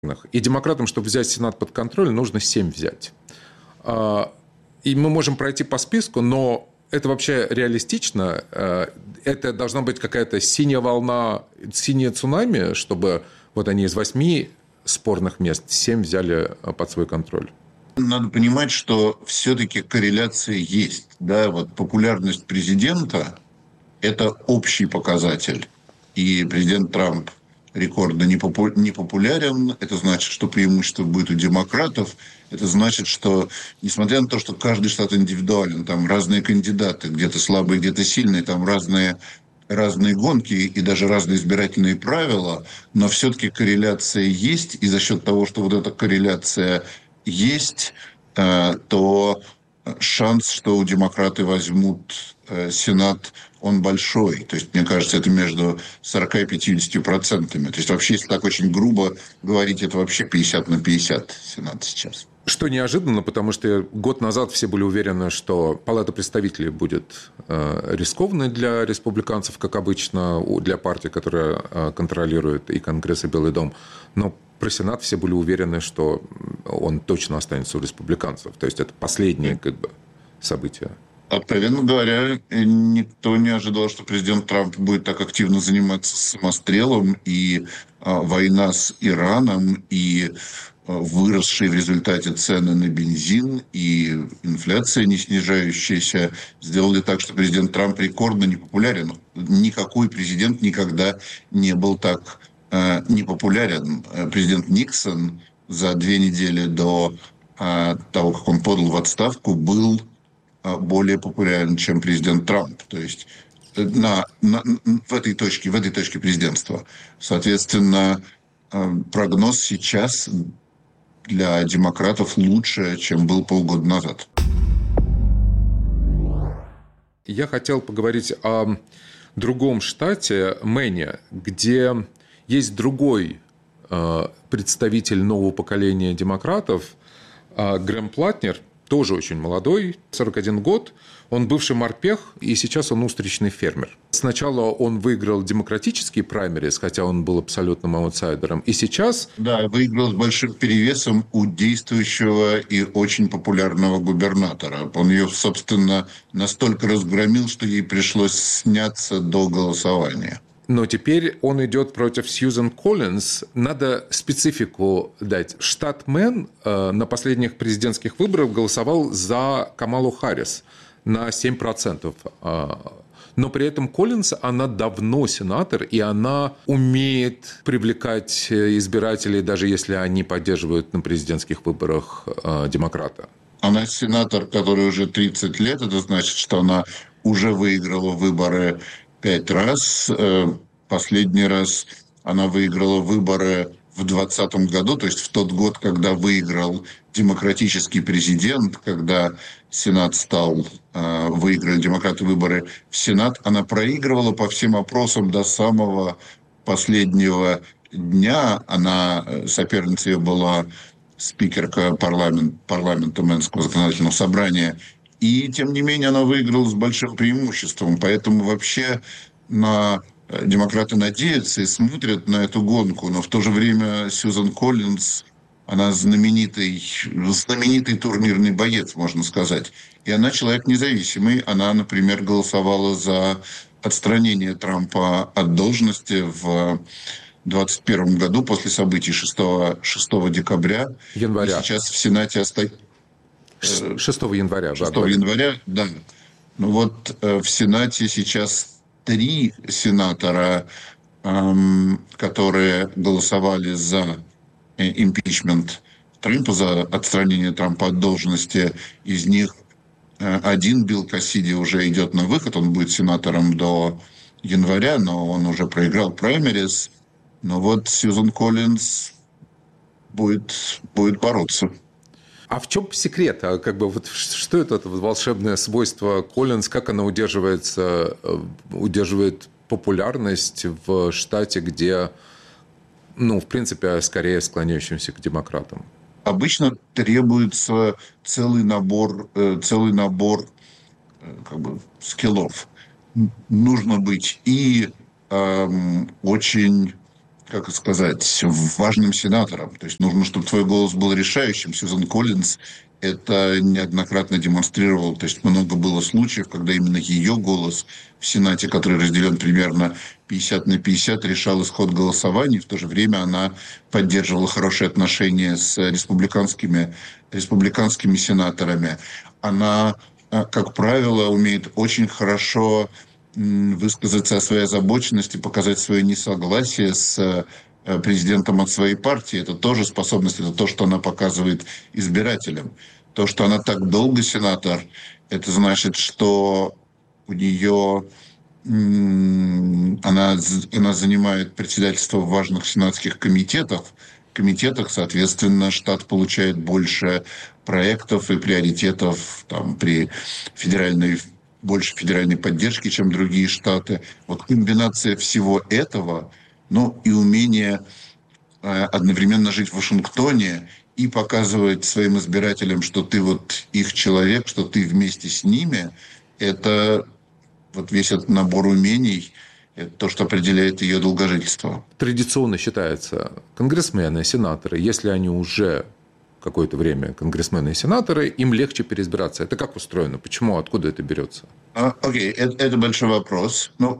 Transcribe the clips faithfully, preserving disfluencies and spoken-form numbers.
И демократам, чтобы взять Сенат под контроль, нужно семь взять. И мы можем пройти по списку, но это вообще реалистично? Это должна быть какая-то синяя волна, синяя цунами, чтобы вот они из восьми спорных мест семь взяли под свой контроль? Надо понимать, что все-таки корреляция есть. Да? Вот популярность президента – это общий показатель. И президент Трамп рекордно непопулярен. Это значит, что преимущество будет у демократов. Это значит, что, несмотря на то, что каждый штат индивидуален, там разные кандидаты, где-то слабые, где-то сильные, там разные, разные гонки и даже разные избирательные правила, но все-таки корреляция есть. И за счет того, что вот эта корреляция есть, то шанс, что у демократы возьмут Сенат, он большой. То есть, мне кажется, это между сорока и пятьюдесятью процентами. То есть, вообще, если так очень грубо говорить, это вообще пятьдесят на пятьдесят Сенат сейчас. Что неожиданно, потому что год назад все были уверены, что Палата представителей будет рискованной для республиканцев, как обычно, для партии, которая контролирует и Конгресс, и Белый дом. Но про Сенат все были уверены, что он точно останется у республиканцев. То есть это последнее как бы событие. Откровенно говоря, никто не ожидал, что президент Трамп будет так активно заниматься самострелом, и а, война с Ираном, и а, выросшие в результате цены на бензин, и инфляция не снижающаяся сделали так, что президент Трамп рекордно непопулярен. Никакой президент никогда не был так а, непопулярен. Президент Никсон за две недели до а, того, как он подал в отставку, был более популярен, чем президент Трамп. То есть на, на, в этой точке, в этой точке президентства. Соответственно, прогноз сейчас для демократов лучше, чем был полгода назад. Я хотел поговорить о другом штате, Мэне, где есть другой представитель нового поколения демократов, Грэм Платнер, тоже очень молодой, сорок один год. Он бывший морпех, и сейчас он устричный фермер. Сначала он выиграл демократический праймерис, хотя он был абсолютным аутсайдером. И сейчас... Да, выиграл с большим перевесом у действующего и очень популярного губернатора. Он ее, собственно, настолько разгромил, что ей пришлось сняться до голосования. Но теперь он идет против Сьюзан Коллинз. Надо специфику дать. Штат Мэн э, на последних президентских выборах голосовал за Камалу Харрис на семь процентов. Но при этом Коллинз, она давно сенатор, и она умеет привлекать избирателей, даже если они поддерживают на президентских выборах э, демократа. Она сенатор, который уже тридцать лет. Это значит, что она уже выиграла выборы пять раз. Последний раз она выиграла выборы в двадцатом году, то есть в тот год, когда выиграл демократический президент, когда Сенат стал, выиграли демократы выборы в Сенат. Она проигрывала по всем опросам до самого последнего дня. Она, соперница ее была спикерка парламент, парламента Мэнского законодательного собрания. И, тем не менее, она выиграла с большим преимуществом. Поэтому вообще на демократы надеются и смотрят на эту гонку. Но в то же время Сьюзан Коллинз, она знаменитый, знаменитый турнирный боец, можно сказать. И она человек независимый. Она, например, голосовала за отстранение Трампа от должности в двадцать первом году после событий шестого декабря. Января. И сейчас в Сенате остается... шестого января. шестого января, да. Ну вот э, в Сенате сейчас три сенатора, эм, которые голосовали за э, импичмент Трампа, за отстранение Трампа от должности. Из них э, один, Билл Кассиди, уже идет на выход. Он будет сенатором до января, но он уже проиграл праймерис. Но вот Сьюзан Коллинз будет, будет бороться. А в чем секрет? А как бы вот что это, это волшебное свойство Коллинз? Как она удерживается, удерживает популярность в штате, где, ну, в принципе, скорее склоняющимся к демократам? Обычно требуется целый набор, целый набор как бы, скиллов. Нужно быть и эм, очень как сказать, важным сенатором. То есть нужно, чтобы твой голос был решающим. Сьюзан Коллинз это неоднократно демонстрировала. То есть много было случаев, когда именно ее голос в Сенате, который разделен примерно пятьдесят на пятьдесят, решал исход голосования. В то же время она поддерживала хорошие отношения с республиканскими, республиканскими сенаторами. Она, как правило, умеет очень хорошо высказаться о своей озабоченности, показать свое несогласие с президентом от своей партии. Это тоже способность, это то, что она показывает избирателям. То, что она так долго сенатор, это значит, что у нее она, она занимает председательство в важных сенатских комитетах. В комитетах, соответственно, штат получает больше проектов и приоритетов там, при федеральной больше федеральной поддержки, чем другие штаты. Вот комбинация всего этого, ну и умение э, одновременно жить в Вашингтоне и показывать своим избирателям, что ты вот их человек, что ты вместе с ними, это вот весь этот набор умений, это то, что определяет ее долгожительство. Традиционно считается, конгрессмены, сенаторы, если они уже какое-то время конгрессмены и сенаторы, им легче переизбираться. Это как устроено? Почему? Откуда это берется? Окей, okay. это, это большой вопрос. Но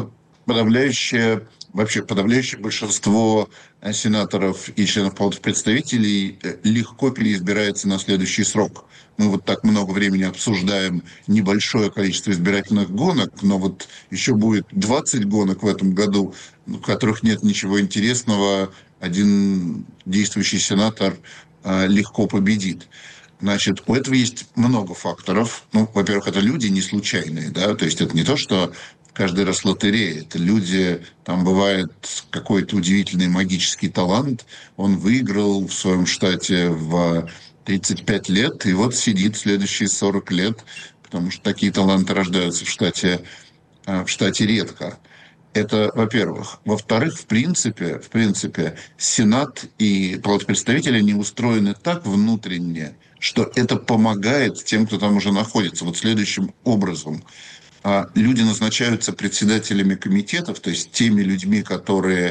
подавляющее, вообще подавляющее большинство сенаторов и членов Палаты представителей легко переизбирается на следующий срок. Мы вот так много времени обсуждаем небольшое количество избирательных гонок, но вот еще будет двадцать гонок в этом году, в которых нет ничего интересного. Один действующий сенатор легко победит. Значит, у этого есть много факторов. Ну, во-первых, это люди не случайные, да, то есть это не то, что каждый раз лотерея. Это люди, там бывает какой-то удивительный магический талант. Он выиграл в своем штате в тридцать пять лет, и вот сидит следующие сорок лет, потому что такие таланты рождаются в штате, в штате редко. Это, во-первых. Во-вторых, в принципе, в принципе, Сенат и Палата представителей не устроены так внутренне, что это помогает тем, кто там уже находится. Вот следующим образом. Люди назначаются председателями комитетов, то есть теми людьми, которые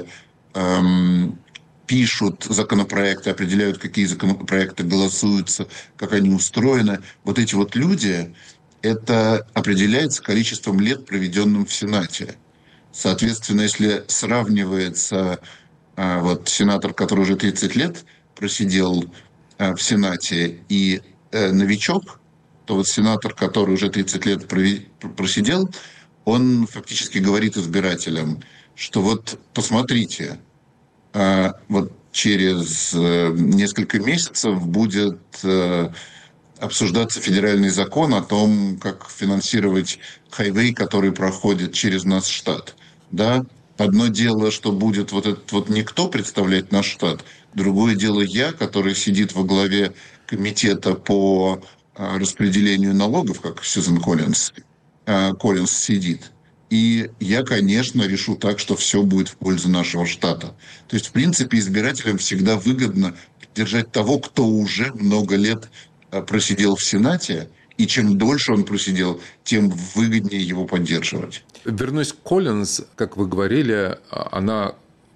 эм, пишут законопроекты, определяют, какие законопроекты голосуются, как они устроены. Вот эти вот люди, это определяется количеством лет, проведенным в Сенате. Соответственно, если сравнивается а, вот, сенатор, который уже тридцать лет просидел а, в Сенате, и а, новичок, то вот сенатор, который уже тридцать лет просидел, он фактически говорит избирателям, что вот посмотрите, а, вот через а, несколько месяцев будет а, обсуждаться федеральный закон о том, как финансировать хайвей, который проходит через наш штат. Да? Одно дело, что будет вот этот вот никто представлять наш штат, другое дело я, который сидит во главе комитета по распределению налогов, как Сьюзан Коллинз, Коллинз сидит. И я, конечно, решу так, что все будет в пользу нашего штата. То есть, в принципе, избирателям всегда выгодно поддержать того, кто уже много лет просидел в Сенате, и чем дольше он просидел, тем выгоднее его поддерживать. Вернусь к Коллинз, как вы говорили, она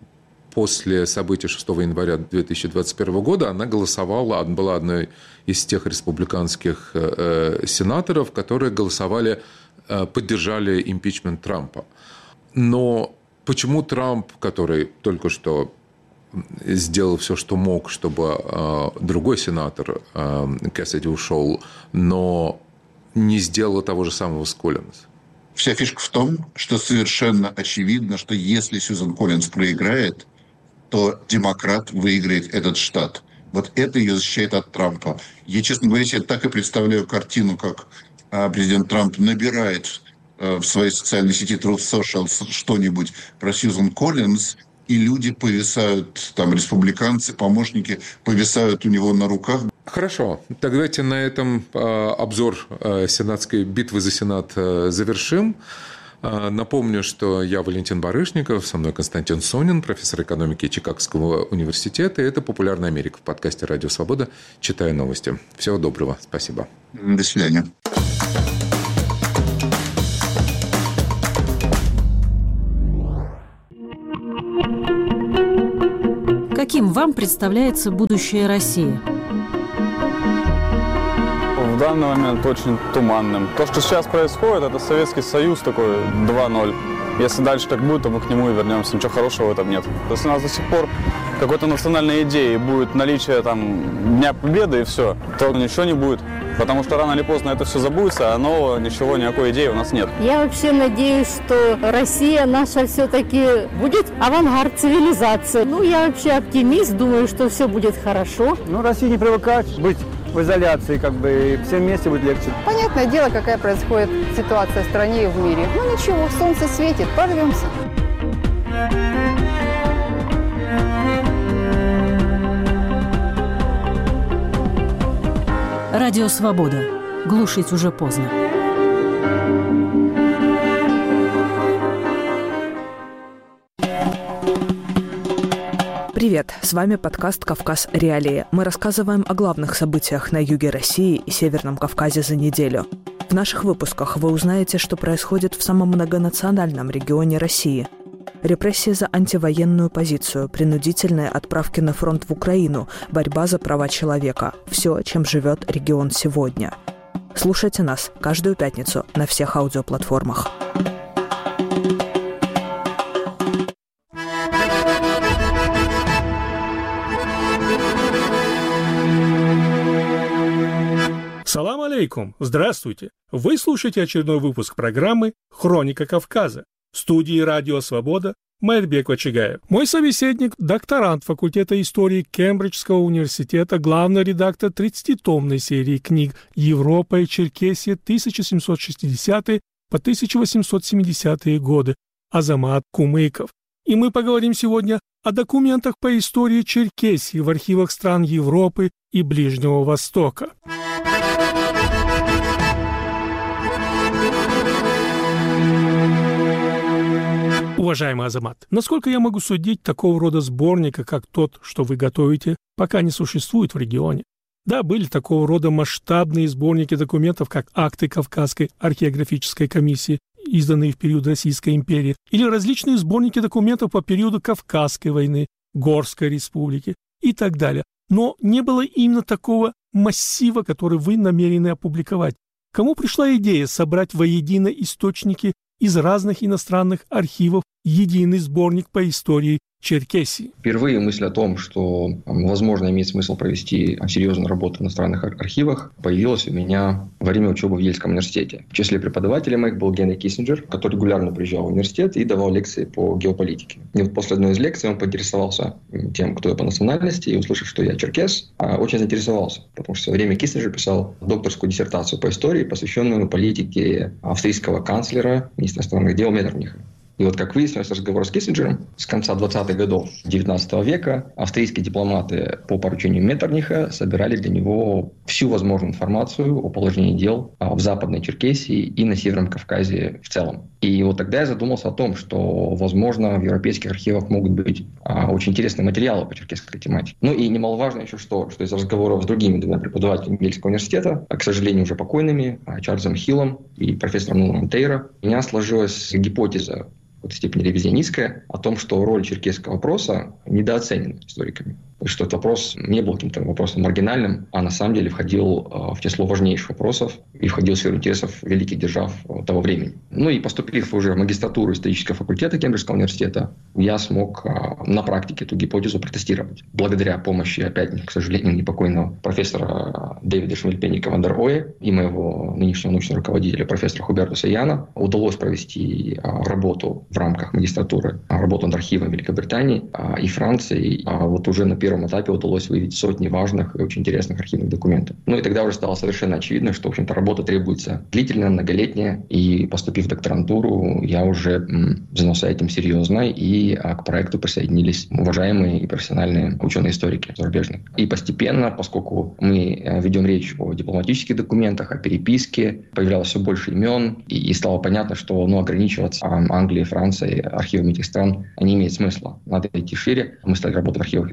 после событий шестого января две тысячи двадцать первого года она голосовала, была одной из тех республиканских э, сенаторов, которые голосовали, э, поддержали импичмент Трампа. Но почему Трамп, который только что сделал все, что мог, чтобы э, другой сенатор э, Кэссиди ушел, но не сделал того же самого с Коллинз? Вся фишка в том, что совершенно очевидно, что если Сьюзан Коллинз проиграет, то демократ выиграет этот штат. Вот это ее защищает от Трампа. Я, честно говоря, себе так и представляю картину, как а, президент Трамп набирает а, в своей социальной сети Truth Social что-нибудь про Сьюзан Коллинз, и люди повисают, там, республиканцы, помощники, повисают у него на руках. Хорошо. Так давайте на этом обзор сенатской битвы за Сенат завершим. Напомню, что я Валентин Барышников, со мной Константин Сонин, профессор экономики Чикагского университета. И это «Популярная Америка» в подкасте «Радио Свобода». Читаю новости. Всего доброго. Спасибо. До свидания. Каким вам представляется будущее России? В данный момент очень туманным. То, что сейчас происходит, это Советский Союз такой два ноль. Если дальше так будет, то мы к нему и вернемся. Ничего хорошего в этом нет. Если у нас до сих пор какой-то национальной идеи будет наличие там Дня Победы и все, то ничего не будет. Потому что рано или поздно это все забудется, а нового ничего, никакой идеи у нас нет. Я вообще надеюсь, что Россия наша все-таки будет авангард цивилизации. Ну, я вообще оптимист, думаю, что все будет хорошо. Ну, России не привыкать быть в изоляции, как бы, и всем вместе будет легче. Понятное дело, какая происходит ситуация в стране и в мире. Ну ничего, солнце светит, порвемся. Радио «Свобода». Глушить уже поздно. Привет, с вами подкаст «Кавказ. Реалии». Мы рассказываем о главных событиях на юге России и Северном Кавказе за неделю. В наших выпусках вы узнаете, что происходит в самом многонациональном регионе России. Репрессии за антивоенную позицию, принудительные отправки на фронт в Украину, борьба за права человека – все, чем живет регион сегодня. Слушайте нас каждую пятницу на всех аудиоплатформах. Салам алейкум! Здравствуйте! Вы слушаете очередной выпуск программы «Хроника Кавказа». В студии «Радио Свобода» Майрбек Вачигаев. Мой собеседник – докторант факультета истории Кембриджского университета, главный редактор тридцатитомной серии книг «Европа и Черкесия тысяча семьсот шестидесятые по тысяча восемьсот семидесятые годы» Азамат Кумыков. И мы поговорим сегодня о документах по истории Черкесии в архивах стран Европы и Ближнего Востока. Уважаемый Азамат, насколько я могу судить, такого рода сборника, как тот, что вы готовите, пока не существует в регионе. Да, были такого рода масштабные сборники документов, как акты Кавказской археографической комиссии, изданные в период Российской империи, или различные сборники документов по периоду Кавказской войны, Горской республики и так далее. Но не было именно такого массива, который вы намерены опубликовать. Кому пришла идея собрать воедино источники из разных иностранных архивов единый сборник по истории Черкесии? Впервые мысль о том, что, возможно, имеет смысл провести серьезную работу в иностранных архивах, появилась у меня во время учебы в Ельском университете. В числе преподавателей моих был Генри Киссинджер, который регулярно приезжал в университет и давал лекции по геополитике. И вот после одной из лекций он поинтересовался тем, кто я по национальности, и, услышав, что я черкес, очень заинтересовался, потому что в свое время Киссинджер писал докторскую диссертацию по истории, посвященную политике австрийского канцлера, министра иностранных дел Меттерниха. И вот, как выяснилось, разговор с Киссинджером с конца двадцатых годов девятнадцатого века австрийские дипломаты по поручению Меттерниха собирали для него всю возможную информацию о положении дел в Западной Черкесии и на Северном Кавказе в целом. И вот тогда я задумался о том, что, возможно, в европейских архивах могут быть а, очень интересные материалы по черкесской тематике. Ну и немаловажно еще что, что из разговоров с другими двумя преподавателями Ельского университета, а, к сожалению, уже покойными, а, Чарльзом Хиллом и профессором Ноланом Тейро, у меня сложилась гипотеза, в какой-то степени ревизионистская, о том, что роль черкесского вопроса недооценена историками. И что этот вопрос не был каким-то вопросом маргинальным, а на самом деле входил в число важнейших вопросов и входил в сферу интересов великих держав того времени. Ну и поступив уже в магистратуру исторического факультета Кембриджского университета, я смог на практике эту гипотезу протестировать. Благодаря помощи, опять, к сожалению, непокойного профессора Дэвида Шмельпенника ван дер Оэ и моего нынешнего научного руководителя профессора Хубертуса Яна удалось провести работу в рамках магистратуры, работу над архивом Великобритании и Франции. А вот уже на первом этапе удалось выявить сотни важных и очень интересных архивных документов. Ну и тогда уже стало совершенно очевидно, что, в общем-то, работа требуется длительная, многолетняя. И, поступив в докторантуру, я уже м, занялся этим серьезно, и а, к проекту присоединились уважаемые и профессиональные ученые-историки зарубежные. И постепенно, поскольку мы ведем речь о дипломатических документах, о переписке, появлялось все больше имен, и, и стало понятно, что ну, ограничиваться Англией, Францией, архивами этих стран не имеет смысла. Надо идти шире. Мы стали работать в архивах Италии,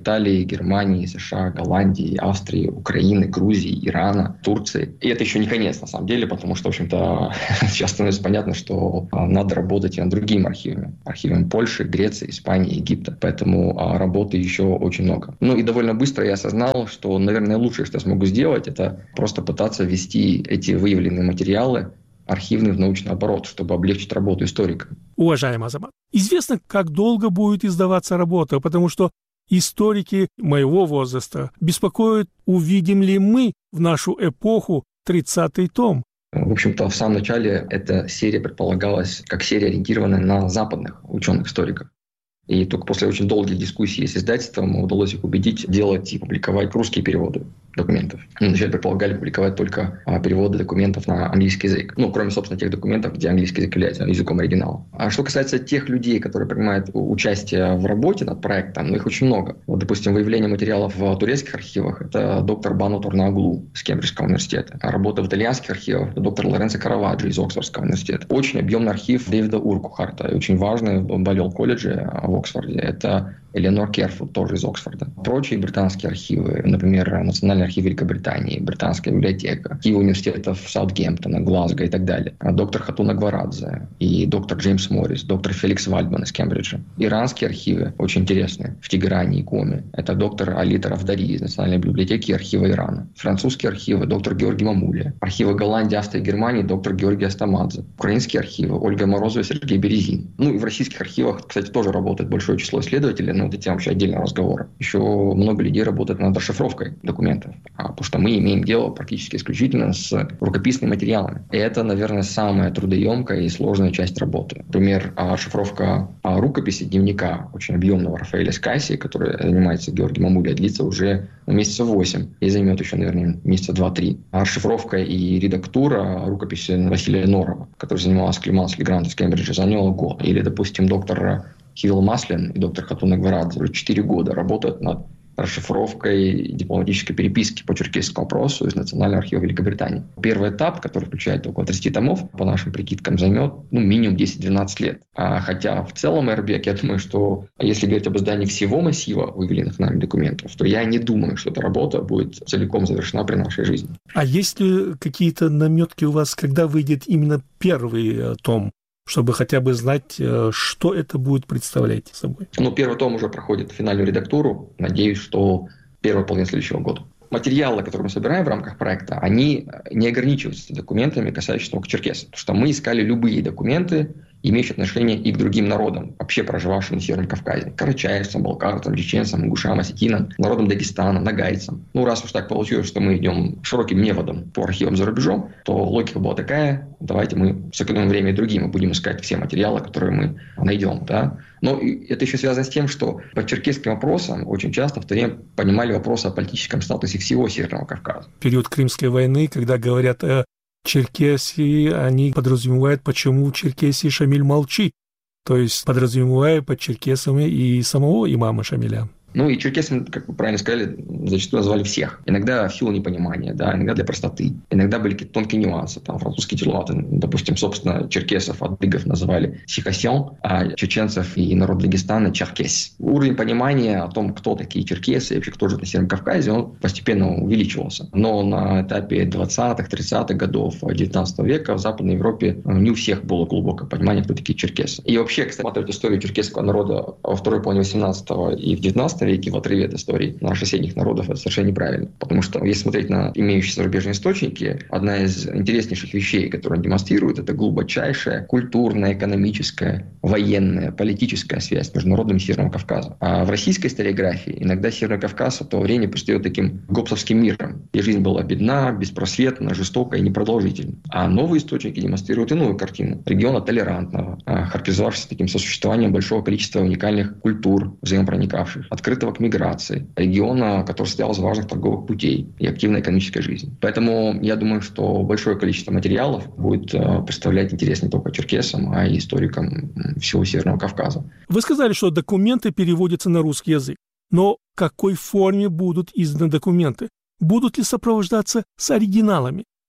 Германии, США, Голландии, Австрии, Украины, Грузии, Ирана, Турции. И это еще не конец, на самом деле, потому что, в общем-то, сейчас становится понятно, что надо работать и над другими архивами. Архивами Польши, Греции, Испании, Египта. Поэтому работы еще очень много. Ну и довольно быстро я осознал, что, наверное, лучшее, что я смогу сделать, это просто пытаться ввести эти выявленные материалы архивный в научный оборот, чтобы облегчить работу историка. Уважаемый Азамат, известно, как долго будет издаваться работа, потому что историки моего возраста беспокоят, увидим ли мы в нашу эпоху тридцатый том. В общем-то, в самом начале эта серия предполагалась как серия, ориентированная на западных ученых-историков. И только после очень долгих дискуссий с издательством удалось их убедить делать и публиковать русские переводы документов. Вначале предполагали публиковать только а, переводы документов на английский язык. Ну, кроме, собственно, тех документов, где английский язык является языком оригинала. А что касается тех людей, которые принимают участие в работе над проектом, ну, их очень много. Вот, допустим, выявление материалов в турецких архивах – это доктор Бану Турнааглу с Кембриджского университета. А работа в итальянских архивах – это доктор Лоренцо Караваджо из Оксфордского университета. Очень объемный архив Дэвида Уркухарта, очень важный в Баллиол-колледже в Оксфорде. Это Эленор Керфуд, тоже из Оксфорда. Прочие британские архивы, например, Национальный архив Великобритании, Британская библиотека, архивы университетов Саутгемптона, Глазго и так далее. Доктор Хатуна Гварадзе и доктор Джеймс Моррис, доктор Феликс Вальдман из Кембриджа. Иранские архивы очень интересные в Тегеране и Коме. Это доктор Алита Равдари из Национальной библиотеки и архива Ирана. Французские архивы доктор Георгий Мамулия. Архивы Голландии, Австрии и Германии доктор Георгий Астамадзе. Украинские архивы Ольга Морозова и Сергей Березин. Ну и в российских архивах, кстати, тоже работает большое число исследователей, но это тема вообще отдельного разговора. Еще много людей работает над расшифровкой документов, потому что мы имеем дело практически исключительно с рукописными материалами. И это, наверное, самая трудоемкая и сложная часть работы. Например, расшифровка рукописи дневника очень объемного Рафаэля Скайси, который занимается Георгий Мамулия, длится уже месяца восемь и займет еще, наверное, месяца два-три. А расшифровка и редактура рукописи Василия Норова, который занимался Климанс Легрант из Кембриджа, заняла год. Или, допустим, доктор Кирилл Маслин и доктор Хатуна Гварадзе уже четыре года работают над расшифровкой дипломатической переписки по черкесскому вопросу из Национального архива Великобритании. Первый этап, который включает около тридцати томов, по нашим прикидкам, займет ну, минимум десять-двенадцать лет. А хотя в целом, Эрбек, я думаю, что если говорить об издании всего массива выявленных нами документов, то я не думаю, что эта работа будет целиком завершена при нашей жизни. А есть ли какие-то наметки у вас, когда выйдет именно первый том? Чтобы хотя бы знать, что это будет представлять собой. Ну, первый том уже проходит финальную редактуру. Надеюсь, что первая половина следующего года. Материалы, которые мы собираем в рамках проекта, они не ограничиваются документами, касающимися только черкесов. Потому что мы искали любые документы, имеющие отношение и к другим народам, вообще проживавшим на Северном Кавказе. Карачаевцам, балкарцам, чеченцам, ингушам, осетинам, народам Дагестана, нагайцам. Ну, раз уж так получилось, что мы идем широким методом по архивам за рубежом, то логика была такая: давайте мы сэкономим время и другим, мы будем искать все материалы, которые мы найдем. Да? Но это еще связано с тем, что по черкесским вопросам очень часто в то время понимали вопросы о политическом статусе всего Северного Кавказа. В период Крымской войны, когда говорят о Черкесии, они подразумевают, почему в Черкесии Шамиль молчит, то есть подразумевая под черкесами и самого имама Шамиля. Ну и черкесами, как вы правильно сказали, зачастую назвали всех. Иногда в силу непонимания, да, иногда для простоты. Иногда были какие-то тонкие нюансы. Там французские дипломаты, допустим, собственно, черкесов, адыгов называли сихасян, а чеченцев и народ Дагестана черкес. Уровень понимания о том, кто такие черкесы и вообще кто живет на Северном Кавказе, он постепенно увеличивался. Но на этапе двадцатых-тридцатых годов девятнадцатого века в Западной Европе не у всех было глубокое понимание, кто такие черкесы. И вообще, кстати, смотреть историю черкесского народа во второй половине восемнадцатого и в девятнадцатом веке в отрыве от истории наших соседних народов, это совершенно неправильно. Потому что, если смотреть на имеющиеся зарубежные источники, одна из интереснейших вещей, которые он демонстрирует, это глубочайшая культурная, экономическая, военная, политическая связь между народами Северного Кавказа. А в российской историографии иногда Северный Кавказ в то время предстает таким гопсовским миром, где жизнь была бедна, беспросветна, жестокая и непродолжительна. А новые источники демонстрируют иную картину. Региона толерантного, характеризовавшегося таким сосуществованием большого количества уникальных культур, взаимопроникавших, открытого к миграции, региона, который состоял из важных торговых путей и активной экономической жизни. Поэтому я думаю, что большое количество материалов будет представлять интерес не только черкесам, а и историкам всего Северного Кавказа. Вы сказали, что документы переводятся на русский язык. Но в какой форме будут изданы документы? Будут ли сопровождаться с оригиналами?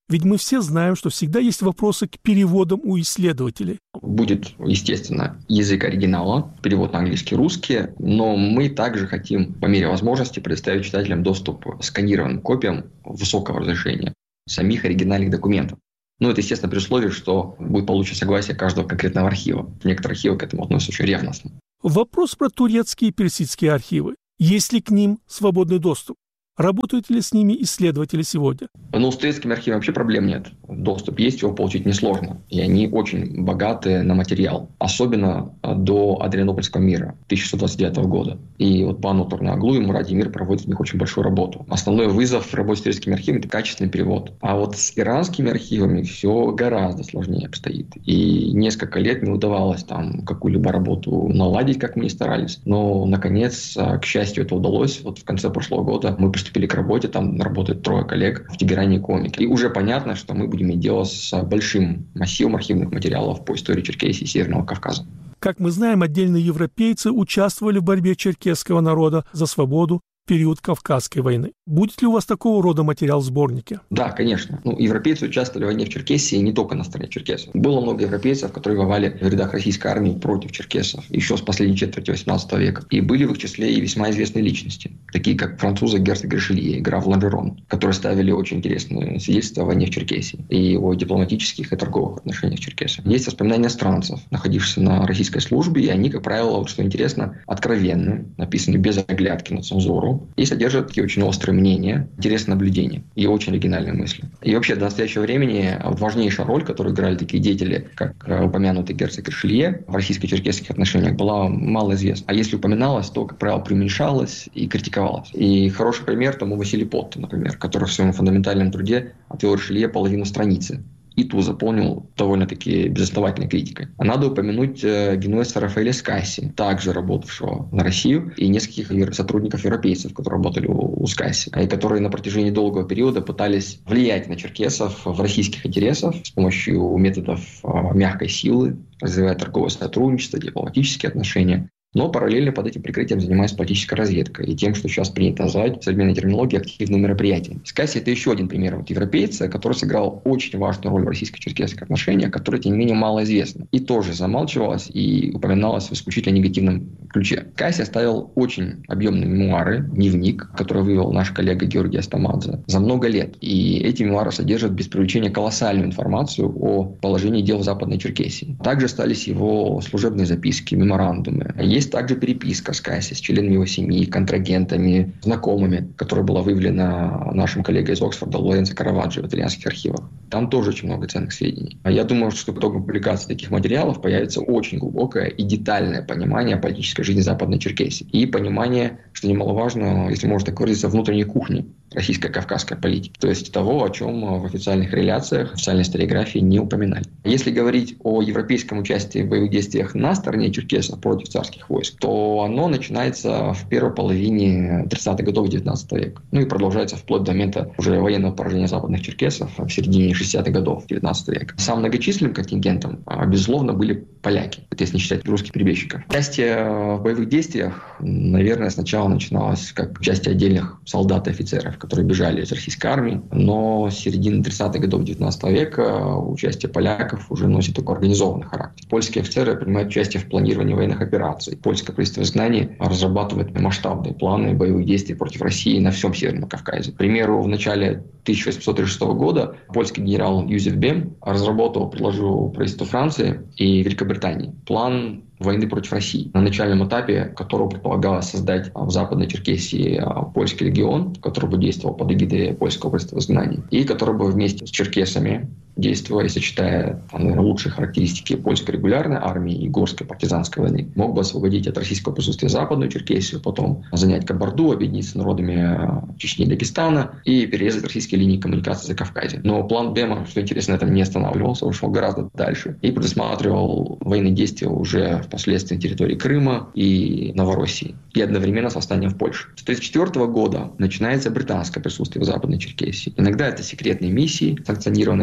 Ведь мы все знаем, что всегда есть вопросы к переводам у исследователей. Будет, естественно, язык оригинала, перевод на английский, русский, но мы также хотим, по мере возможности, предоставить читателям доступ к сканированным копиям высокого разрешения самих оригинальных документов. Ну, это, естественно, при условии, что будет получено согласие каждого конкретного архива. Некоторые архивы к этому относятся очень ревностно. Вопрос про турецкие и персидские архивы. Есть ли к ним свободный доступ? Работают ли с ними исследователи сегодня? Ну, с турецкими архивами вообще проблем нет. Доступ есть, его получить несложно. И они очень богаты на материал. Особенно до Адрианопольского мира тысяча сто двадцать девятого года. И вот пан Турнаглу и Мурад Эмир проводят в них очень большую работу. Основной вызов в работе с турецкими архивами – это качественный перевод. А вот с иранскими архивами все гораздо сложнее обстоит. И несколько лет не удавалось там какую-либо работу наладить, как мы ни старались. Но, наконец, к счастью, это удалось. Вот в конце прошлого года мы приступили к работе, там работает трое коллег в Тегеране и Комике. И уже понятно, что мы будем иметь дело с большим массивом архивных материалов по истории Черкесии и Северного Кавказа. Как мы знаем, отдельные европейцы участвовали в борьбе черкесского народа за свободу в период Кавказской войны. Будет ли у вас такого рода материал в сборнике? Да, конечно. Ну, европейцы участвовали в войне в Черкесии не только на стороне черкесов. Было много европейцев, которые воевали в рядах российской армии против черкесов еще с последней четверти восемнадцатого века. И были в их числе и весьма известные личности, такие как французы герцог Ришелье и граф Ланжерон, которые ставили очень интересные свидетельства о войне в Черкесии и о дипломатических и торговых отношениях черкесов. Есть воспоминания иностранцев, находившихся на российской службе, и они, как правило, вот что интересно, откровенны, написаны без оглядки на цензуру и содержат такие очень острые мнения, интересные наблюдения и очень оригинальные мысли. И вообще до настоящего времени важнейшая роль, которую играли такие деятели, как упомянутый герцог Ришелье в российско-черкесских отношениях, была мало известна. А если упоминалась, то, как правило, преуменьшалась и критиковалась. И хороший пример тому Василий Потто, например, который в своем фундаментальном труде отвел Ришелье половину страницы. И ту заполнил довольно-таки безосновательной критикой. А надо упомянуть генуэзца Рафаэля Скасси, также работавшего на Россию, и нескольких сотрудников европейцев, которые работали у Скасси, и которые на протяжении долгого периода пытались влиять на черкесов в российских интересах с помощью методов мягкой силы, развивая торговое сотрудничество, дипломатические отношения. Но параллельно под этим прикрытием занимаясь политической разведкой и тем, что сейчас принято назвать в современной терминологии активным мероприятием. Скасси – это еще один пример вот европейца, который сыграл очень важную роль в российско-черкесских отношениях, которая, тем не менее, мало известна. И тоже замалчивалась и упоминалась в исключительно негативном ключе. Скасси оставил очень объемные мемуары, дневник, который вывел наш коллега Георгий Астамадзе за много лет. И эти мемуары содержат без преувеличения колоссальную информацию о положении дел в Западной Черкесии. Также остались его служебные записки, меморандумы. Есть также переписка Скасси с членами его семьи, контрагентами, знакомыми, которая была выявлена нашим коллегой из Оксфорда Лоренцо Караваджо в итальянских архивах. Там тоже очень много ценных сведений. А я думаю, что по итогам публикации таких материалов появится очень глубокое и детальное понимание политической жизни Западной Черкесии. И понимание, что немаловажно, если можно так выразиться, внутренней кухни российской кавказской политики. То есть того, о чем в официальных реляциях, в официальной историографии не упоминали. Если говорить о европейском участии в боевых действиях на стороне черкесов против царских войск, то оно начинается в первой половине тридцатых годов девятнадцатого века. Ну и продолжается вплоть до момента уже военного поражения западных черкесов в середине шестидесятых годов девятнадцатого века. Самым многочисленным контингентом, безусловно, были поляки, если не считать русских перебежчиков. Участие в боевых действиях, наверное, сначала начиналось как участие отдельных солдат и офицеров, которые бежали из российской армии, но с середины тридцатых годов девятнадцатого века участие поляков уже носит такой организованный характер. Польские офицеры принимают участие в планировании военных операций. Польское правительство в изгнании разрабатывает масштабные планы боевых действий против России на всем Северном Кавказе. К примеру, в начале тысяча восемьсот тридцать шестого года польский генерал Юзеф Бем разработал, предложил правительству Франции и Великобритании план войны против России, на начальном этапе которого предполагалось создать в Западной Черкесии польский легион, который бы действовал под эгидой польского правительства в изгнании, и который бы вместе с черкесами, действуя и сочетая, наверное, лучшие характеристики польской регулярной армии и горской партизанской войны, мог бы освободить от российского присутствия Западную Черкесию, потом занять Кабарду, объединиться с народами Чечни и Дагестана и перерезать российские линии коммуникации за Кавказе. Но план Бема, что интересно, на этом не останавливался, ушел гораздо дальше и предусматривал военные действия уже впоследствии на территории Крыма и Новороссии, и одновременно с восстанием в Польше. С тысяча девятьсот тридцать четвёртого года начинается британское присутствие в Западной Черкесии. Иногда это секретные миссии, санкционированные правительством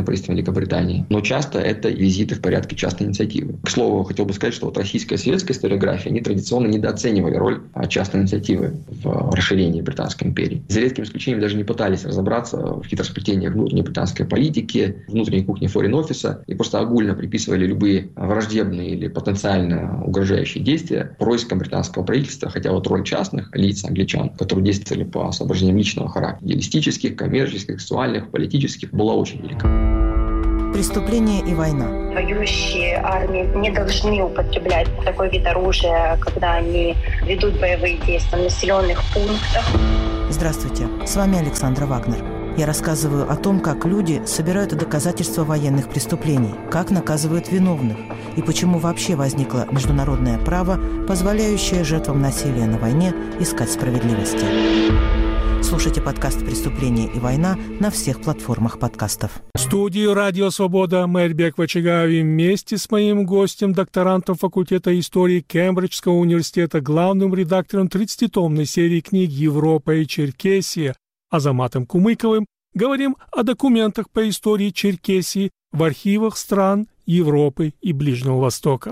Великобритании, но часто это визиты в порядке частной инициативы. К слову, хотел бы сказать, что вот российская и советская историография, они традиционно недооценивали роль частной инициативы в расширении Британской империи. За редким исключением даже не пытались разобраться в хитросплетениях внутренней британской политики, внутренней кухни форин-офиса и просто огульно приписывали любые враждебные или потенциально угрожающие действия проискам британского правительства, хотя вот роль частных лиц англичан, которые действовали по соображениям личного характера, идеалистических, коммерческих, сексуальных, политических, была очень велика. Преступление и война. Воюющие армии не должны употреблять такой вид оружия, когда они ведут боевые действия в населенных пунктах. Здравствуйте, с вами Александра Вагнер. Я рассказываю о том, как люди собирают доказательства военных преступлений, как наказывают виновных и почему вообще возникло международное право, позволяющее жертвам насилия на войне искать справедливости. Слушайте подкаст «Преступление и война» на всех платформах подкастов. В студии «Радио Свобода» Мэрбек Вачигави вместе с моим гостем, докторантом факультета истории Кембриджского университета, главным редактором тридцатитомной серии книг «Европа и Черкесия» Азаматом Кумыковым говорим о документах по истории Черкесии в архивах стран Европы и Ближнего Востока.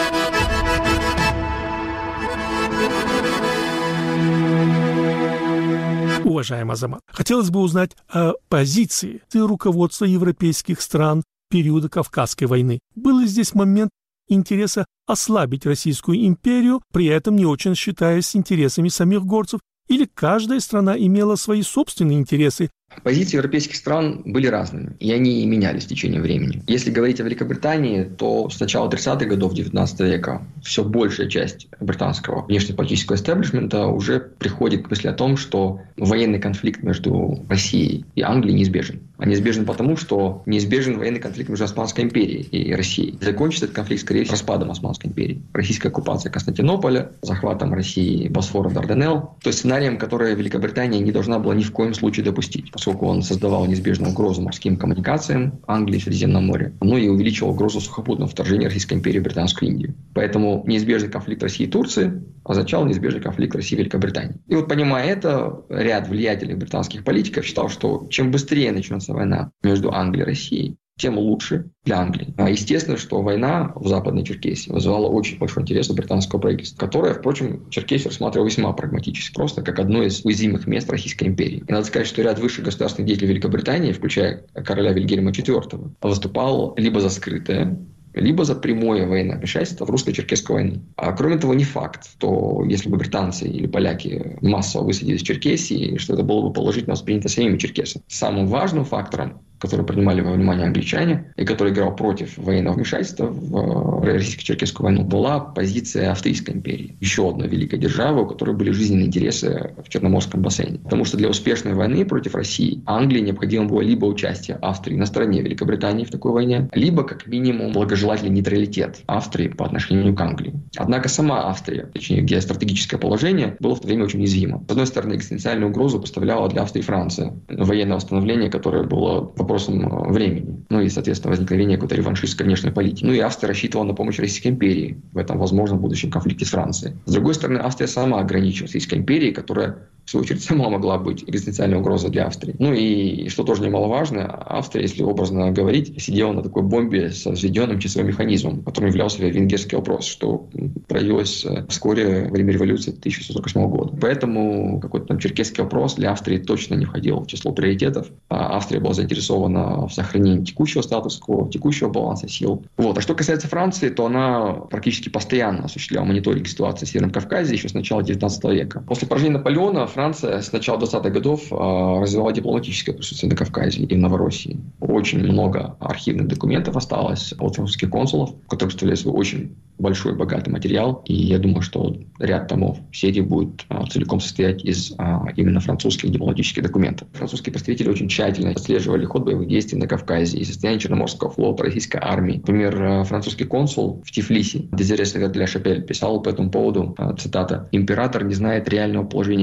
Уважаемый Азамат, хотелось бы узнать о позиции руководства европейских стран периода Кавказской войны. Был ли здесь момент интереса ослабить Российскую империю, при этом не очень считаясь с интересами самих горцев, или каждая страна имела свои собственные интересы? Позиции европейских стран были разными, и они менялись в течение времени. Если говорить о Великобритании, то с начала тридцатых годов девятнадцатого века все большая часть британского внешнеполитического эстеблишмента уже приходит к мысли о том, что военный конфликт между Россией и Англией неизбежен. А неизбежен потому, что неизбежен военный конфликт между Османской империей и Россией. Закончится этот конфликт, скорее всего, распадом Османской империи. Российская оккупация Константинополя, захватом России Босфора, Дарданелл. То есть сценарием, который Великобритания не должна была ни в коем случае допустить, поскольку он создавал неизбежную угрозу морским коммуникациям Англии в Средиземном море, но и увеличивал угрозу сухопутного вторжения Российской империи в Британскую Индию. Поэтому неизбежный конфликт России и Турции означал неизбежный конфликт России и Великобритании. И вот понимая это, ряд влиятельных британских политиков считал, что чем быстрее начнется война между Англией и Россией, тем лучше для Англии. А естественно, что война в Западной Черкесии вызывала очень большой интерес у британского правительства, которое, впрочем, Черкесию рассматривало весьма прагматически, просто как одно из уязвимых мест Российской империи. И надо сказать, что ряд высших государственных деятелей Великобритании, включая короля Вильгельма четвёртого, выступал либо за скрытое, либо за прямое военное вмешательство в русско-черкесскую войну. А кроме того, не факт, что если бы британцы или поляки массово высадились в Черкесии, что это было бы положительно воспринято самими черкесами. Самым важным фактором, который принимали во внимание англичане и который играл против военного вмешательства в российско-черкесскую войну, была позиция Австрийской империи. Еще одна великая держава, у которой были жизненные интересы в Черноморском бассейне. Потому что для успешной войны против России Англии необходимо было либо участие Австрии на стороне Великобритании в такой войне, либо, как минимум, благожелательный нейтралитет Австрии по отношению к Англии. Однако сама Австрия, точнее, геостратегическое положение, было в то время очень уязвимо. С одной стороны, экзистенциальную угрозу поставляла для Австрии Франция. Военное восстановление, которое было вопросом времени. Ну и, соответственно, возникновение какой-то реваншистской внешней политики. Ну и Австрия рассчитывала на помощь Российской империи в этом возможном будущем конфликте с Францией. С другой стороны, Австрия сама ограничивалась Российской империей, которая, в свою очередь, сама могла быть экзистенциальной угрозой для Австрии. Ну и, что тоже немаловажно, Австрия, если образно говорить, сидела на такой бомбе с взведенным часовым механизмом, которым являлся венгерский вопрос, что проявилось вскоре во время революции тысяча девятьсот сорок восьмого года. Поэтому какой-то там черкесский вопрос для Австрии точно не входил в число приоритетов. А Австрия была заинтересована в сохранении текущего статус-кво, текущего баланса сил. Вот. А что касается Франции, то она практически постоянно осуществляла мониторинг ситуации в Северном Кавказе еще с начала девятнадцатого века. После поражения Наполеона Франция с начала двадцатых годов развивала дипломатическое присутствие на Кавказе и в Новороссии. Очень много архивных документов осталось от французских консулов, которые представляют свой очень большой богатый материал. И я думаю, что ряд томов серии будет а, целиком состоять из а, именно французских дипломатических документов. Французские представители очень тщательно отслеживали ход боевых действий на Кавказе и состояние Черноморского флота, российской армии. Например, французский консул в Тифлисе, Дезире Савер де ля Шапель, писал по этому поводу, а, цитата, «Император не знает реального положения вещей.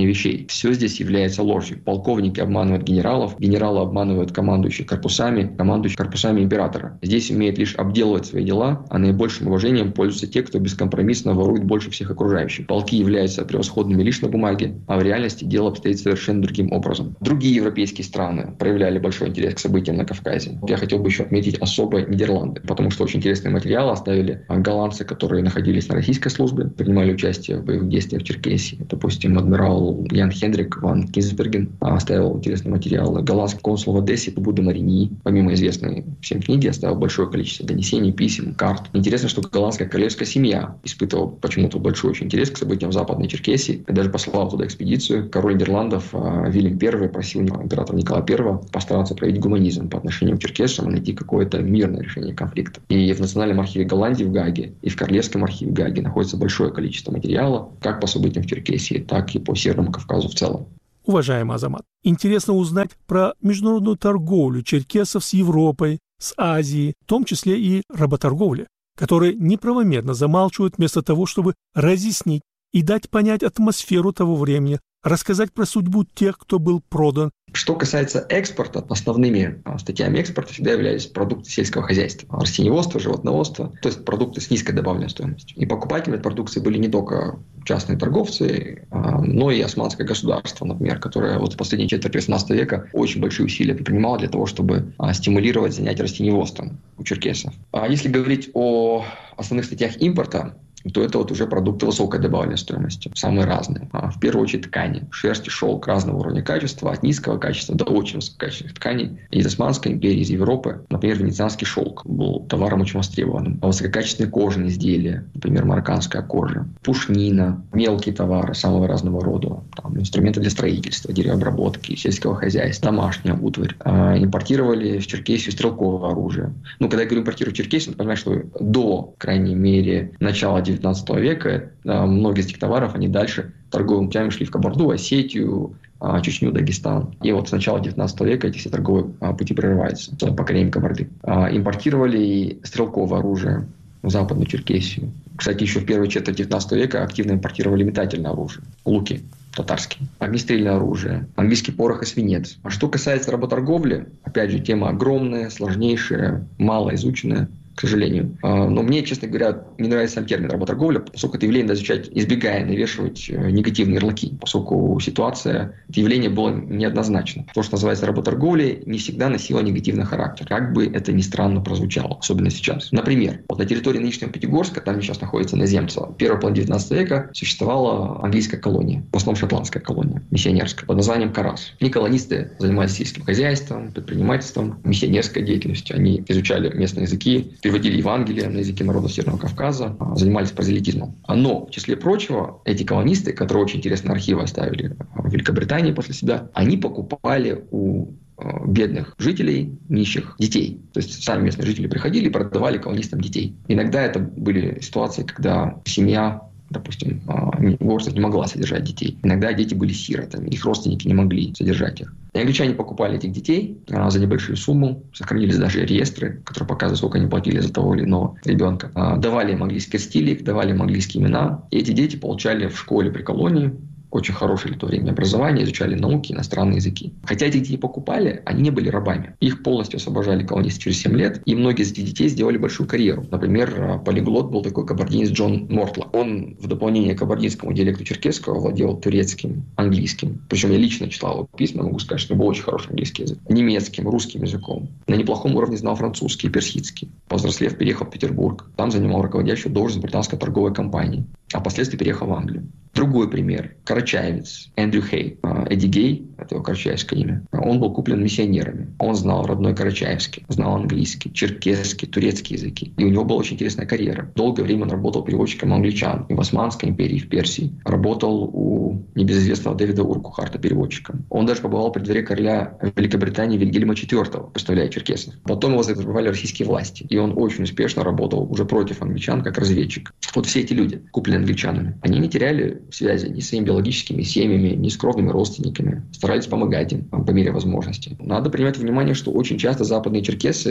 Поверь, все здесь является ложью. Полковники обманывают генералов, генералы обманывают командующих корпусами, командующих корпусами императора. Здесь умеют лишь обделывать свои дела, а наибольшим уважением пользуются те, кто бескомпромиссно ворует больше всех окружающих. Полки являются превосходными лишь на бумаге, а в реальности дело обстоит совершенно другим образом. Другие европейские страны проявляли большой интерес к событиям на Кавказе. Я хотел бы еще отметить особо Нидерланды, потому что очень интересные материалы оставили голландцы, которые находились на российской службе, принимали участие в боевых действиях в Черкесии. Допустим, адмирал Ян Хендрик ван Кинзберген оставил интересные материалы. Голландский консул в Одессе Буда Марини, помимо известной всем книги, оставил большое количество донесений, писем, карт. Интересно, что голландская королевская семья испытывала почему-то большой очень интерес к событиям в Западной Черкесии и даже послал туда экспедицию. Король Нидерландов Вильям Первый просил императора Николая Первого постараться проявить гуманизм по отношению к черкесам и найти какое-то мирное решение конфликта. И в Национальном архиве Голландии в Гааге и в Королевском архиве Гааги находится большое количество материала, как по событиям в Черкесии, так и по Северному Кавказу в целом. Уважаемый Азамат, интересно узнать про международную торговлю черкесов с Европой, с Азией, в том числе и работорговлю, которые неправомерно замалчивают вместо того, чтобы разъяснить и дать понять атмосферу того времени, рассказать про судьбу тех, кто был продан. Что касается экспорта, основными статьями экспорта всегда являлись продукты сельского хозяйства, растениеводство, животноводство, то есть продукты с низкой добавленной стоимостью. И покупателями этой продукции были не только частные торговцы, но и османское государство, например, которое вот в последней четверти восемнадцатого века очень большие усилия предпринимало для того, чтобы стимулировать занятия растениеводством у черкесов. А если говорить о основных статьях импорта, то это вот уже продукты высокой добавленной стоимости, самые разные. В первую очередь ткани, шерсть и шелк разного уровня качества, от низкого качества до очень высококачественных тканей. Из Османской империи, из Европы, например, венецианский шелк был товаром очень востребованным. А высококачественные кожаные изделия, например, марокканская кожа, пушнина, мелкие товары самого разного рода, там, инструменты для строительства, деревообработки, сельского хозяйства, домашняя утварь. А, импортировали в Черкесию стрелковое оружие. Ну, когда я говорю импортировать в Черкесию, надо понимать, что до, крайней мере, начала девятнадцатого века многие из этих товаров, они дальше торговыми путями шли в Кабарду, Осетию, Чечню, Дагестан. И вот с начала девятнадцатого века эти все торговые пути прерываются, покорением Кабарды. Импортировали стрелковое оружие в Западную Черкесию. Кстати, еще в первой четверти девятнадцатого века активно импортировали метательное оружие, луки татарские, огнестрельное оружие, английский порох и свинец. А что касается работорговли, опять же, тема огромная, сложнейшая, мало изученная, к сожалению. Но мне, честно говоря, не нравится сам термин работорговля, поскольку это явление надо изучать, избегая навешивать негативные ярлыки, поскольку ситуация, это явление было неоднозначно. То, что называется работорговлей, не всегда носило негативный характер, как бы это ни странно прозвучало, особенно сейчас. Например, вот на территории нынешнего Пятигорска, там сейчас находится иноземцево, в первой половине девятнадцатого века существовала английская колония, в основном шотландская колония, миссионерская, под названием Карас. И колонисты занимались сельским хозяйством, предпринимательством, миссионерской деятельностью. Они изучали местные языки, переводили Евангелие на языке народов Северного Кавказа, занимались прозелитизмом. Но, в числе прочего, эти колонисты, которые очень интересные архивы оставили в Великобритании после себя, они покупали у бедных жителей, нищих детей. То есть сами местные жители приходили и продавали колонистам детей. Иногда это были ситуации, когда семья, допустим, горстка не могла содержать детей. Иногда дети были сиротами, их родственники не могли содержать их. И англичане покупали этих детей за небольшую сумму, сохранились даже реестры, которые показывают, сколько они платили за того или иного ребенка. Давали им английский стилик, давали им английские имена. И эти дети получали в школе при колонии очень хорошее в то время образование, изучали науки, иностранные языки. Хотя эти детей покупали, они не были рабами. Их полностью освобождали колонисты через семь лет, и многие из этих детей сделали большую карьеру. Например, полиглот был такой кабардинец Джон Мортлок. Он в дополнение к кабардинскому диалекту черкесского владел турецким, английским. Причем я лично читал его письма, могу сказать, что был очень хороший английский язык. Немецким, русским языком. На неплохом уровне знал французский и персидский. Повзрослев, переехал в Петербург. Там занимал руководящую должность в британской торговой компании. А впоследствии переехал в Англию. Другой пример. Карачаевец Эндрю Хей. Эдди Гей, это его карачаевское имя. Он был куплен миссионерами. Он знал родной карачаевский, знал английский, черкесский, турецкий языки. И у него была очень интересная карьера. Долгое время он работал переводчиком англичан и в Османской империи, и в Персии. Работал у небезызвестного Дэвида Уркухарта переводчиком. Он даже побывал при дворе короля Великобритании Вильгельма четвёртого, представляя черкесов. Потом его завербовали российские власти. И он очень успешно работал уже против англичан как разведчик. Вот все эти люди, купленные англичанами, они не теряли связи ни с своими биологическими семьями, ни с кровными родственниками. Старались помогать им по мере возможности. Надо принимать во внимание, что очень часто западные черкесы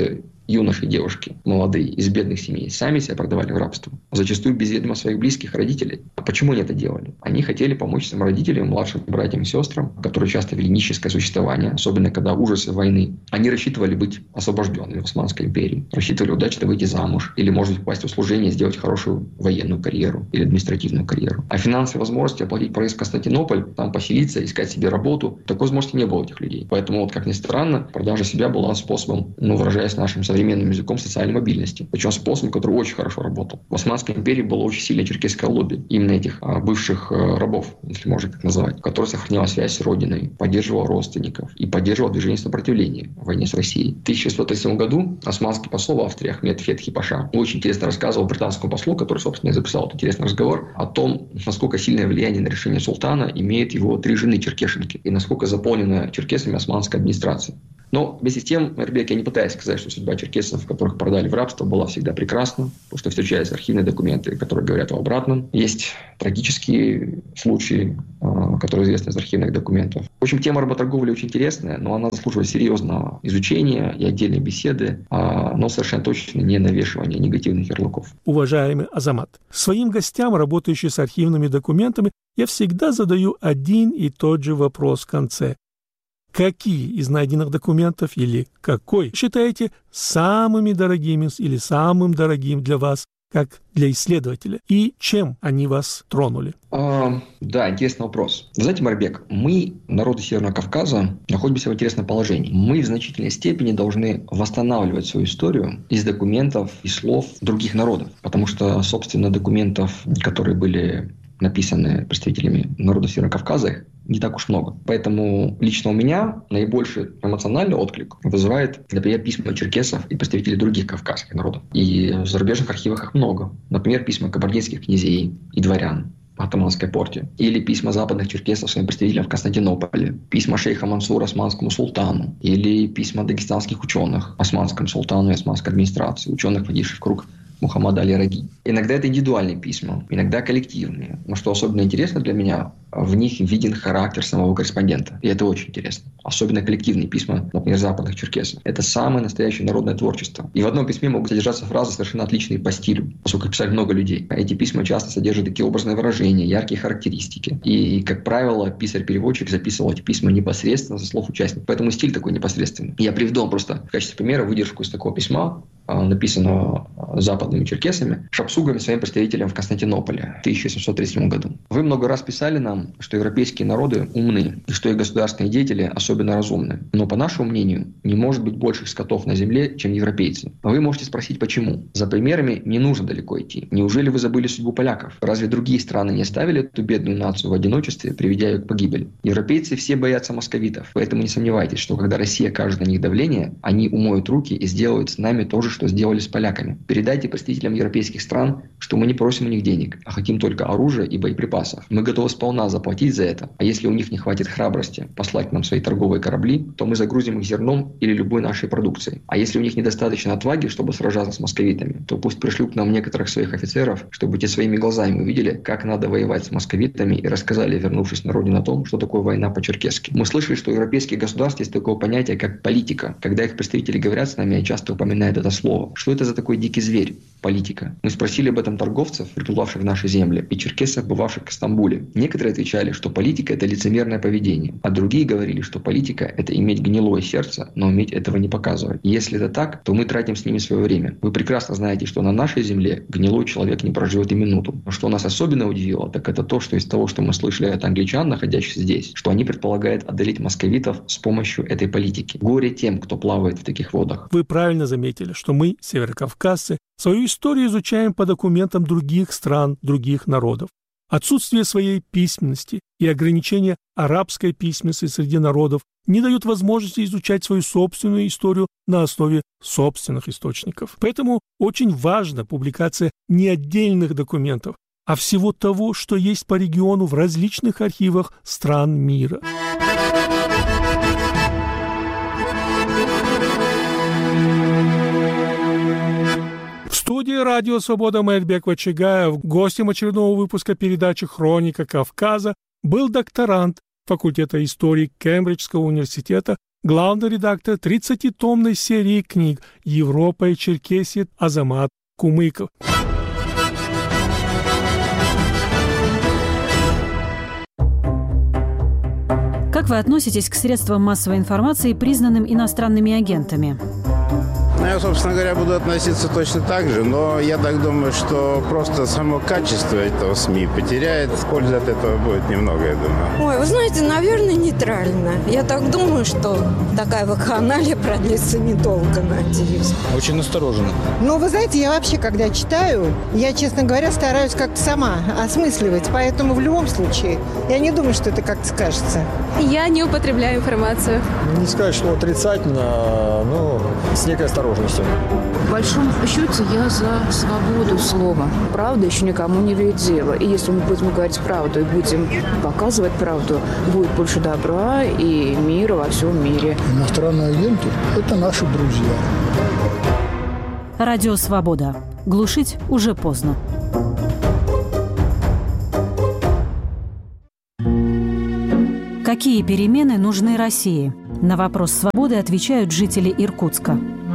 юноши и девушки, молодые, из бедных семей, сами себя продавали в рабство. Зачастую без ведома своих близких родителей. А почему они это делали? Они хотели помочь своим родителям, младшим братьям и сестрам, которые часто вели нищенское существование, особенно когда ужасы войны. Они рассчитывали быть освобожденными в Османской империи, рассчитывали удачно выйти замуж или, может быть, попасть в служение, сделать хорошую военную карьеру или административную карьеру. А финансовые возможности оплатить проезд в Константинополь, там поселиться, искать себе работу, такой возможности не было у этих людей. Поэтому, вот, как ни странно, продажа себя была способом, ну, выражаясь нашим современным языком, социальной мобильности. Причем способом, который очень хорошо работал. В Османской империи было очень сильное черкесское лобби именно этих а, бывших а, рабов, если можно так назвать, который сохранял связь с родиной, поддерживал родственников и поддерживал движение сопротивления в войне с Россией. В тысяча девятьсот тридцать седьмом году османский посол в Австрии Ахмед Фетхи Паша очень интересно рассказывал британскому послу, который, собственно, и записал этот интересный разговор, о том, насколько сильное влияние на решение султана имеет его три жены черкешенки и насколько заполнена черкесами османская администрация. Но вместе с тем, Эрбек, я не пытаюсь сказать, что судьба черкесов, которых продали в рабство, была всегда прекрасна, потому что встречаются архивные документы, которые говорят о обратном. Есть трагические случаи, которые известны из архивных документов. В общем, тема работорговли очень интересная, но она заслуживает серьезного изучения и отдельной беседы, но совершенно точно не навешивания негативных ярлыков. Уважаемый Азамат, своим гостям, работающим с архивными документами, я всегда задаю один и тот же вопрос в конце. Какие из найденных документов или какой считаете самыми дорогими или самым дорогим для вас, как для исследователя? И чем они вас тронули? А, да, интересный вопрос. Вы знаете, Марбек, мы, народы Северного Кавказа, находимся в интересном положении. Мы в значительной степени должны восстанавливать свою историю из документов и слов других народов. Потому что, собственно, документов, которые были написаны представителями народа Северного Кавказа, не так уж много. Поэтому лично у меня наибольший эмоциональный отклик вызывает, например, письма черкесов и представителей других кавказских народов. И в зарубежных архивах их много. Например, письма кабардинских князей и дворян в Атаманской порте. Или письма западных черкесов своим представителям в Константинополе. Письма шейха Мансура османскому султану. Или письма дагестанских ученых османскому султану и османской администрации. Ученых, входивших в круг Мухаммада Али-Раги. Иногда это индивидуальные письма, иногда коллективные. Но что особенно интересно для меня, в них виден характер самого корреспондента. И это очень интересно. Особенно коллективные письма, например, западных черкесов. Это самое настоящее народное творчество. И в одном письме могут содержаться фразы совершенно отличные по стилю, поскольку писали много людей. Эти письма часто содержат такие образные выражения, яркие характеристики. И, как правило, писарь-переводчик записывал эти письма непосредственно со слов участников. Поэтому стиль такой непосредственный. Я приведу вам просто в качестве примера выдержку из такого письма, написанного западными черкесами, шапсугами своим представителям в Константинополе в тысяча семьсот тридцать седьмом году. Вы много раз писали нам, что европейские народы умны, и что их государственные деятели особенно разумны. Но, по нашему мнению, не может быть больших скотов на земле, чем европейцы. Вы можете спросить, почему? За примерами не нужно далеко идти. Неужели вы забыли судьбу поляков? Разве другие страны не оставили эту бедную нацию в одиночестве, приведя ее к погибели? Европейцы все боятся московитов, поэтому не сомневайтесь, что когда Россия окажет на них давление, они умоют руки и сделают с нами то же, что сделали с поляками. Передайте представителям европейских стран, что мы не просим у них денег, а хотим только оружия и боеприпасов. Мы готовы сполна заплатить за это, а если у них не хватит храбрости послать нам свои торговые корабли, то мы загрузим их зерном или любой нашей продукцией. А если у них недостаточно отваги, чтобы сражаться с московитами, то пусть пришлют к нам некоторых своих офицеров, чтобы те своими глазами увидели, как надо воевать с московитами, и рассказали, вернувшись на родину, о том, что такое война по-черкесски. Мы слышали, что у европейских государств есть такое понятие, как политика. Когда их представители говорят с нами, часто упоминают это слово. Что это за такой дикий зверь? Политика. Мы спросили об этом торговцев, прибывавших в наши земли, и черкесов, бывавших в Стамбуле. Некоторые отвечали, что политика – это лицемерное поведение, а другие говорили, что политика – это иметь гнилое сердце, но уметь этого не показывать. И если это так, то мы тратим с ними свое время. Вы прекрасно знаете, что на нашей земле гнилой человек не проживет и минуту. Но что нас особенно удивило, так это то, что из того, что мы слышали от англичан, находящихся здесь, что они предполагают одолеть московитов с помощью этой политики. Горе тем, кто плавает в таких водах. Вы правильно заметили, что мы, северокавказцы, свою историю изучаем по документам других стран, других народов. Отсутствие своей письменности и ограничение арабской письменности среди народов не дают возможности изучать свою собственную историю на основе собственных источников. Поэтому очень важна публикация не отдельных документов, а всего того, что есть по региону в различных архивах стран мира. В студии «Радио Свобода» Мехметбек Вачигаев, гостем очередного выпуска передачи «Хроника Кавказа» был докторант факультета истории Кембриджского университета главный редактор тридцатитомной серии книг «Европа и Черкесия» Азамат Кумыков. Как вы относитесь к средствам массовой информации, признанным иностранными агентами? Ну, я, собственно говоря, буду относиться точно так же, но я так думаю, что просто само качество этого СМИ потеряет. Пользы от этого будет немного, я думаю. Ой, вы знаете, наверное, нейтрально. Я так думаю, что такая вакханалия продлится недолго, надеюсь. Очень настороженно. Ну, вы знаете, я вообще, когда читаю, я, честно говоря, стараюсь как-то сама осмысливать. Поэтому в любом случае, я не думаю, что это как-то скажется. Я не употребляю информацию. Не сказать, что отрицательно, но с некой осторожностью. В большом счете я за свободу слова. Правда еще никому не ведет дело. И если мы будем говорить правду и будем показывать правду, будет больше добра и мира во всем мире. Иностранные агенты – это наши друзья. Радио «Свобода». Глушить уже поздно. Какие перемены нужны России? На вопрос «Свободы» отвечают жители Иркутска.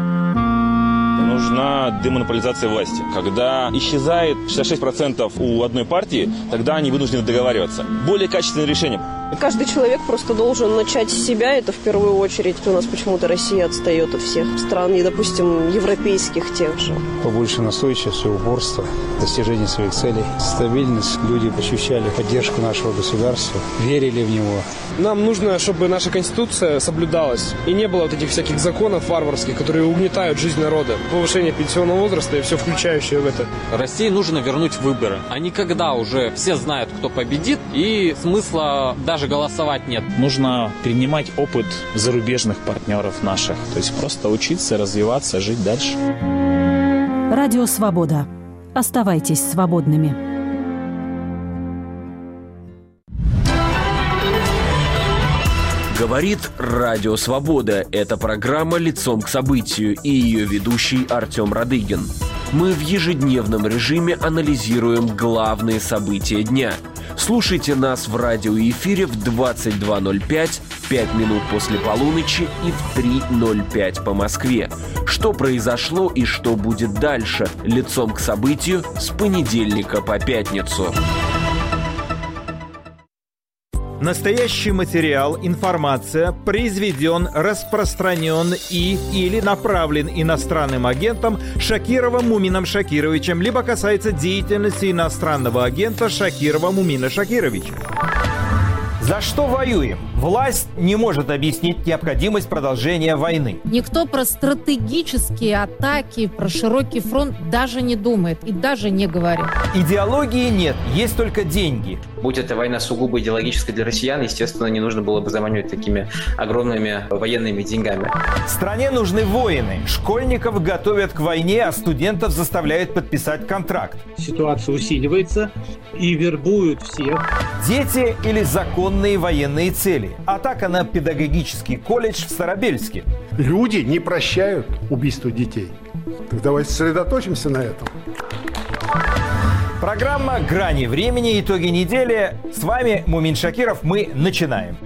Нужна демонополизация власти. Когда исчезает шестьдесят шесть процентов у одной партии, тогда они вынуждены договариваться. Более качественное решение. Каждый человек просто должен начать с себя, это в первую очередь. У нас почему-то Россия отстает от всех стран, и, допустим, европейских тех же. Побольше настойчивости, упорства, достижения своих целей, стабильность. Люди ощущали поддержку нашего государства, верили в него. Нам нужно, чтобы наша Конституция соблюдалась, и не было вот этих всяких законов варварских, которые угнетают жизнь народа. Повышение пенсионного возраста и все включающее в это. России нужно вернуть выборы. А не когда уже все знают, кто победит, и смысла даже Даже голосовать нет. Нужно перенимать опыт зарубежных партнеров наших. То есть просто учиться, развиваться, жить дальше. Радио «Свобода». Оставайтесь свободными. Говорит Радио «Свобода». Это программа «Лицом к событию» и ее ведущий Артем Радыгин. Мы в ежедневном режиме анализируем главные события дня. Слушайте нас в радиоэфире в двадцать два ноль пять, пять минут после полуночи и в три ноль пять по Москве. Что произошло и что будет дальше? Лицом к событию с понедельника по пятницу. Настоящий материал, информация произведен, распространен и или направлен иностранным агентом Шакировым Мумином Шакировичем, либо касается деятельности иностранного агента Шакирова Мумина Шакировича. За что воюем? Власть не может объяснить необходимость продолжения войны. Никто про стратегические атаки, про широкий фронт даже не думает и даже не говорит. Идеологии нет, есть только деньги. Будь эта война сугубо идеологической для россиян, естественно, не нужно было бы заманивать такими огромными военными деньгами. Стране нужны воины. Школьников готовят к войне, а студентов заставляют подписать контракт. Ситуация усиливается и вербуют всех. Дети или законные военные цели. Атака на педагогический колледж в Старобельске. Люди не прощают убийство детей. Так давайте сосредоточимся на этом. Программа «Грани времени. Итоги недели». С вами Мумин Шакиров. Мы начинаем.